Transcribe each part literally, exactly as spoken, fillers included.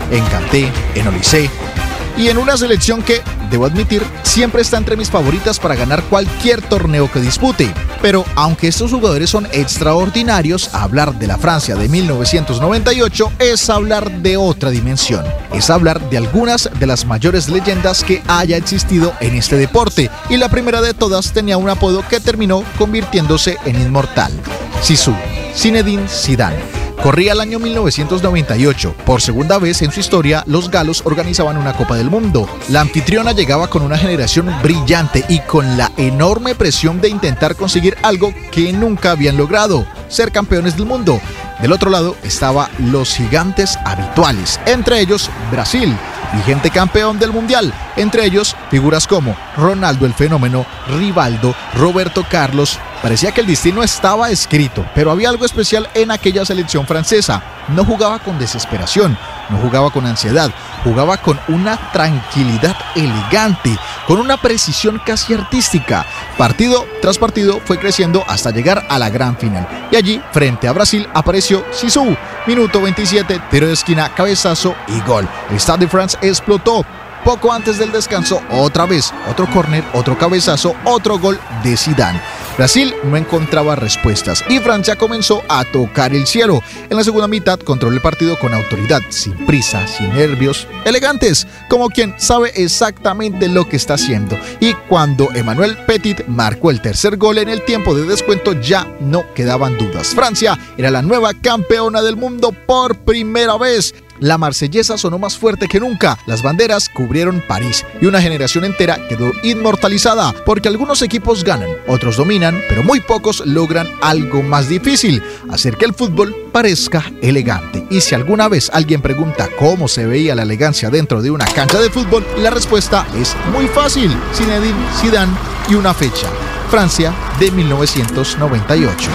en Kanté, en Olise y en una selección que, debo admitir, siempre está entre mis favoritas para ganar cualquier torneo que dispute. Pero aunque estos jugadores son extraordinarios, hablar de la Francia de mil novecientos noventa y ocho es hablar de otra dimensión. Es hablar de algunas de las mayores leyendas que haya existido en este deporte. Y la primera de todas tenía un apodo que terminó convirtiéndose en inmortal: Zizou, Zinedine Zidane. Corría el año mil novecientos noventa y ocho. Por segunda vez en su historia, los galos organizaban una Copa del Mundo. La anfitriona llegaba con una generación brillante y con la enorme presión de intentar conseguir algo que nunca habían logrado: ser campeones del mundo. Del otro lado estaban los gigantes habituales, entre ellos Brasil, vigente campeón del mundial. Entre ellos figuras como Ronaldo el Fenómeno, Rivaldo, Roberto Carlos. Parecía que el destino estaba escrito, pero había algo especial en aquella selección francesa. No jugaba con desesperación, no jugaba con ansiedad, jugaba con una tranquilidad elegante, con una precisión casi artística. Partido tras partido fue creciendo hasta llegar a la gran final. Y allí, frente a Brasil, apareció Zizou. Minuto veintisiete, tiro de esquina, cabezazo y gol. El Stade de France explotó. Poco antes del descanso, otra vez, otro córner, otro cabezazo, otro gol de Zidane. Brasil no encontraba respuestas y Francia comenzó a tocar el cielo. En la segunda mitad controló el partido con autoridad, sin prisa, sin nervios, elegantes, como quien sabe exactamente lo que está haciendo. Y cuando Emmanuel Petit marcó el tercer gol en el tiempo de descuento, ya no quedaban dudas. Francia era la nueva campeona del mundo por primera vez. La marsellesa sonó más fuerte que nunca, las banderas cubrieron París y una generación entera quedó inmortalizada, porque algunos equipos ganan, otros dominan, pero muy pocos logran algo más difícil: hacer que el fútbol parezca elegante. Y si alguna vez alguien pregunta cómo se veía la elegancia dentro de una cancha de fútbol, la respuesta es muy fácil: Zinedine Zidane y una fecha: Francia de mil novecientos noventa y ocho.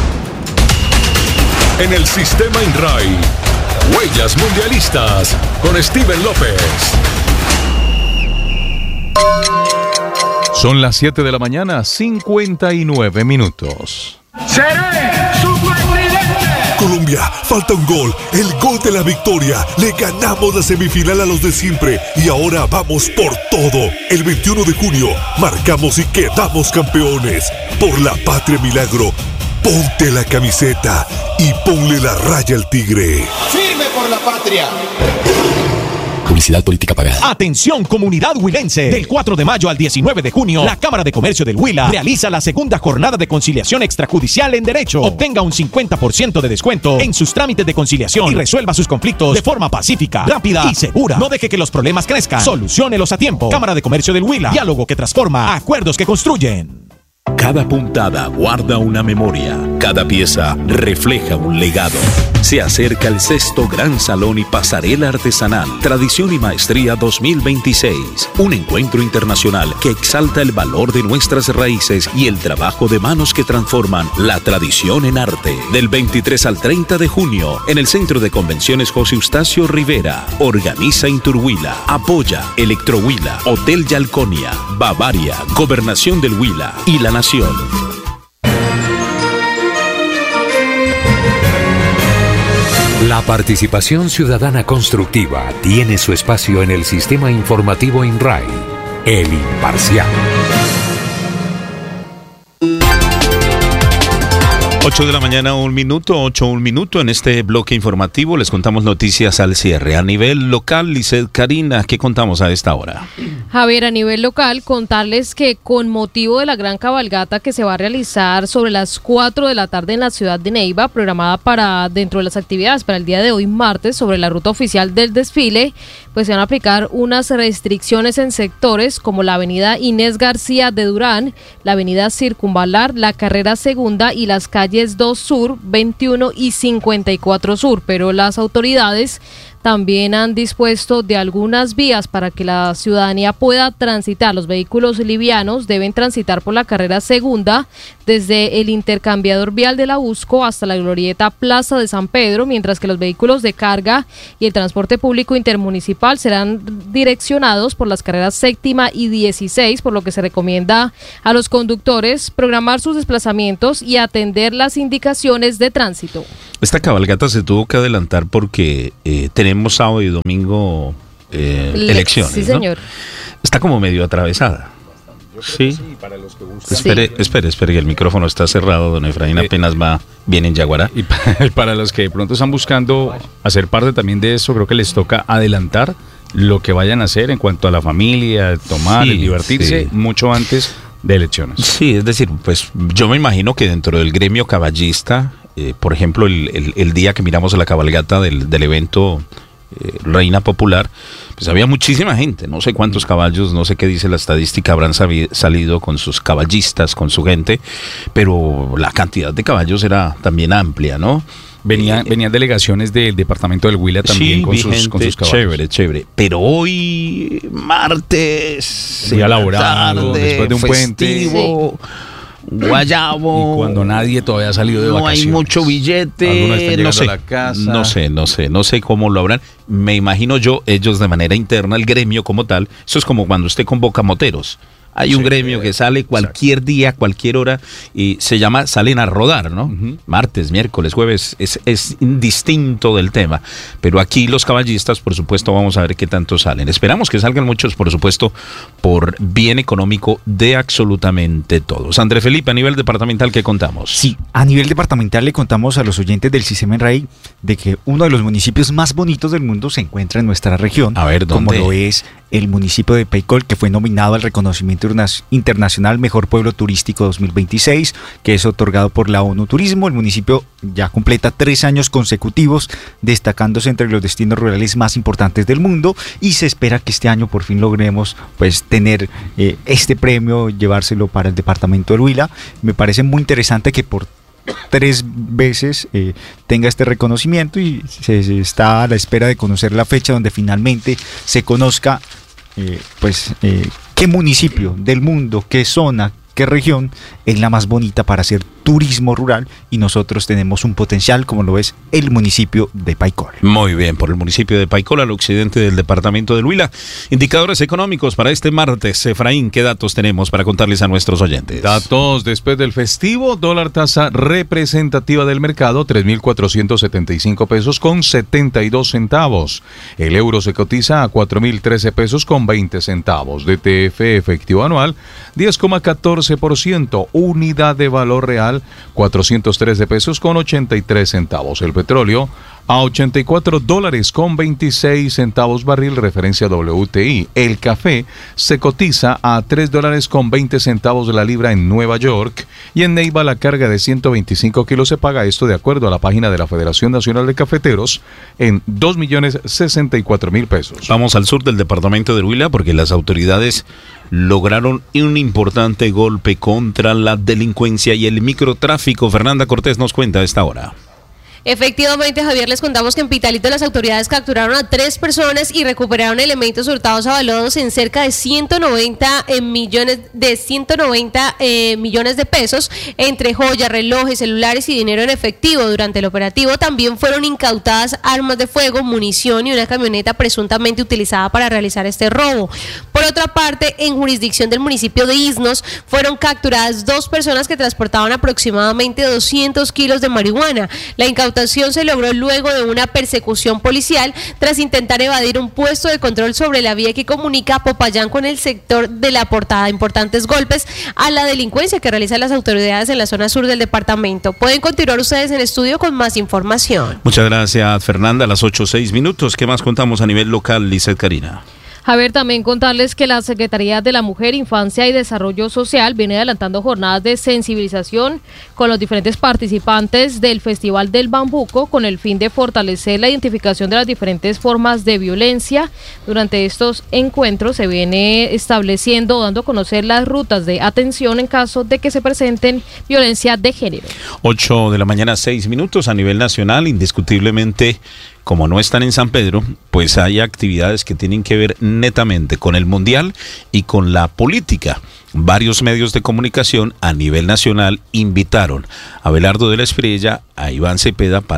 En el sistema INRAI, Huellas Mundialistas con Steven López. Son las siete de la mañana, cincuenta y nueve minutos. ¡Seré su presidente! Colombia, falta un gol, el gol de la victoria. Le ganamos la semifinal a los de siempre y ahora vamos por todo. El veintiuno de junio marcamos y quedamos campeones. Por la patria milagro, ponte la camiseta y ponle la raya al tigre. ¡Firme por la patria! Publicidad política pagada. Atención, comunidad huilense. Del cuatro de mayo al diecinueve de junio, la Cámara de Comercio del Huila realiza la segunda jornada de conciliación extrajudicial en derecho. Obtenga un cincuenta por ciento de descuento en sus trámites de conciliación y resuelva sus conflictos de forma pacífica, rápida y segura. No deje que los problemas crezcan. Soluciónelos a tiempo. Cámara de Comercio del Huila. Diálogo que transforma. Acuerdos que construyen. Cada puntada guarda una memoria, cada pieza refleja un legado. Se acerca el sexto Gran Salón y Pasarela Artesanal, Tradición y Maestría dos mil veintiséis. Un encuentro internacional que exalta el valor de nuestras raíces y el trabajo de manos que transforman la tradición en arte. Del veintitrés al treinta de junio, en el Centro de Convenciones José Eustacio Rivera. Organiza Inturhuila, apoya Electrohuila, Hotel Yalconia, Bavaria, Gobernación del Huila y la Nación. La participación ciudadana constructiva tiene su espacio en el sistema informativo INRAI, El Imparcial. ocho de la mañana, un minuto, ocho, un minuto. En este bloque informativo les contamos noticias al cierre. A nivel local, Lizeth Karina, ¿qué contamos a esta hora? Javier, a nivel local, contarles que con motivo de la gran cabalgata que se va a realizar sobre las cuatro de la tarde en la ciudad de Neiva, programada para dentro de las actividades para el día de hoy, martes, sobre la ruta oficial del desfile, pues se van a aplicar unas restricciones en sectores como la avenida Inés García de Durán, la avenida Circunvalar, la carrera segunda y las calles dos Sur, veintiuno y cincuenta y cuatro Sur, pero las autoridades también han dispuesto de algunas vías para que la ciudadanía pueda transitar. Los vehículos livianos deben transitar por la carrera segunda desde el intercambiador vial de la Usco hasta la glorieta Plaza de San Pedro, mientras que los vehículos de carga y el transporte público intermunicipal serán direccionados por las carreras séptima y dieciséis, por lo que se recomienda a los conductores programar sus desplazamientos y atender las indicaciones de tránsito. Esta cabalgata se tuvo que adelantar porque eh, tenemos tenemos sábado y domingo eh, Le- elecciones, Sí, ¿no? señor. Está como medio atravesada. Sí. Espere, espere, espere, que el micrófono está cerrado, don Efraín apenas va bien en Yaguará. Y pa- para los que de pronto están buscando hacer parte también de eso, creo que les toca adelantar lo que vayan a hacer en cuanto a la familia, tomar, Sí, y divertirse sí. mucho antes de elecciones. Sí, es decir, pues yo me imagino que dentro del gremio caballista, eh, por ejemplo, el, el- el día que miramos la cabalgata del, del evento eh, Reina Popular, pues había muchísima gente, no sé cuántos caballos, no sé qué dice la estadística, habrán sabi- salido con sus caballistas, con su gente, pero la cantidad de caballos era también amplia, ¿no? Venían, Eh, venían delegaciones del departamento del Huila también sí, con, vi sus, con gente, sus caballos. chévere, chévere. Pero hoy, martes, Día en la laborado, después de un puente. festivo, guayabo. Y cuando nadie todavía ha salido de no vacaciones. hay mucho billete, Algunos están no llegando sé, a la casa. no sé, no sé, no sé cómo lo habrán. Me imagino yo, ellos de manera interna, el gremio como tal, eso es como cuando usted convoca moteros. Hay un Sí, gremio que sale cualquier día, cualquier hora, y se llama Salen a Rodar, ¿no? Ujú. Martes, miércoles, jueves, es, es distinto del tema. Pero aquí los caballistas, por supuesto, vamos a ver qué tanto salen. Esperamos que salgan muchos, por supuesto, por bien económico de absolutamente todos. André Felipe, a nivel departamental, ¿qué contamos? Sí, a nivel departamental le contamos a los oyentes del Sistema Enraí de que uno de los municipios más bonitos del mundo se encuentra en nuestra región, A ver, ¿dónde? como lo es el municipio de Peicol, que fue nominado al reconocimiento interna- internacional Mejor Pueblo Turístico dos mil veintiséis, que es otorgado por la ONU Turismo. El municipio ya completa tres años consecutivos, destacándose entre los destinos rurales más importantes del mundo, y se espera que este año por fin logremos pues tener eh, este premio, llevárselo para el departamento del Huila. Me parece muy interesante que por tres veces eh, tenga este reconocimiento, y se, se está a la espera de conocer la fecha donde finalmente se conozca eh, pues eh, qué municipio del mundo, qué zona, qué región es la más bonita para hacer turismo rural, y nosotros tenemos un potencial como lo es el municipio de Paicol. Muy bien, por el municipio de Paicol, al occidente del departamento del Huila. Indicadores económicos para este martes. Efraín, ¿qué datos tenemos para contarles a nuestros oyentes? Datos después del festivo, dólar tasa representativa del mercado, tres mil cuatrocientos setenta y cinco pesos con setenta y dos centavos. El euro se cotiza a cuatro mil trece pesos con veinte centavos. D T F efectivo anual, diez coma catorce por ciento. Unidad de valor real, cuatrocientos trece pesos con ochenta y tres centavos. El petróleo a ochenta y cuatro dólares con veintiséis centavos barril, referencia W T I. El café se cotiza a tres dólares con veinte centavos la libra en Nueva York, y en Neiva la carga de ciento veinticinco kilos se paga, esto de acuerdo a la página de la Federación Nacional de Cafeteros, en dos millones sesenta y cuatro mil pesos. Vamos al sur del departamento del Huila porque las autoridades lograron un importante golpe contra la delincuencia y el microtráfico. Fernanda Cortés nos cuenta a esta hora. Efectivamente, Javier, les contamos que en Pitalito las autoridades capturaron a tres personas y recuperaron elementos hurtados avalados en cerca de ciento noventa eh, millones de ciento noventa eh, millones de pesos, entre joyas, relojes, celulares y dinero en efectivo. Durante el operativo también fueron incautadas armas de fuego, munición y una camioneta presuntamente utilizada para realizar este robo. Por otra parte, en jurisdicción del municipio de Isnos fueron capturadas dos personas que transportaban aproximadamente doscientos kilos de marihuana. La incautación se logró luego de una persecución policial tras intentar evadir un puesto de control sobre la vía que comunica a Popayán con el sector de La Portada. Importantes golpes a la delincuencia que realizan las autoridades en la zona sur del departamento. Pueden continuar ustedes en estudio con más información. Muchas gracias, Fernanda. A las ocho seis minutos. ¿Qué más contamos a nivel local, Lizeth Karina? Javier, también contarles que la Secretaría de la Mujer, Infancia y Desarrollo Social viene adelantando jornadas de sensibilización con los diferentes participantes del Festival del Bambuco con el fin de fortalecer la identificación de las diferentes formas de violencia. Durante estos encuentros se viene estableciendo o dando a conocer las rutas de atención en caso de que se presenten violencia de género. ocho de la mañana, seis minutos. A nivel nacional, indiscutiblemente, como no están en San Pedro, pues hay actividades que tienen que ver netamente con el mundial y con la política. Varios medios de comunicación a nivel nacional invitaron a Abelardo de la Espriella, a Iván Cepeda para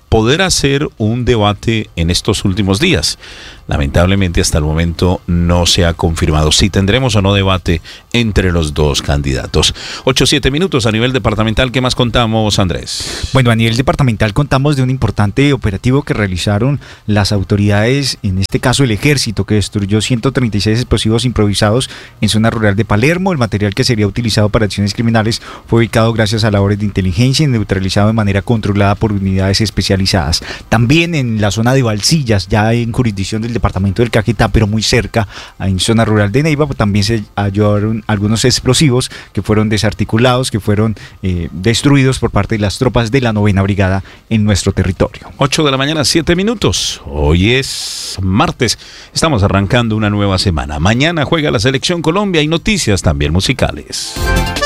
poder hacer un debate en estos últimos días. Lamentablemente hasta el momento no se ha confirmado si tendremos o no debate entre los dos candidatos. Ocho, siete minutos a nivel departamental. ¿Qué más contamos, Andrés? Bueno, a nivel departamental contamos de un importante operativo que realizaron las autoridades, en este caso el Ejército, que destruyó ciento treinta y seis explosivos improvisados en zona rural de Palermo. El material que sería utilizado para acciones criminales fue ubicado gracias a labores de inteligencia y neutralizado de manera controlada por unidades especializadas. También en la zona de Balsillas, ya en jurisdicción del departamento del Caquetá, pero muy cerca, en zona rural de Neiva, también se hallaron algunos explosivos que fueron desarticulados, que fueron eh, destruidos por parte de las tropas de la novena brigada en nuestro territorio. ocho de la mañana, siete minutos. Hoy es martes. Estamos arrancando una nueva semana. Mañana juega la Selección Colombia y noticias también musicales.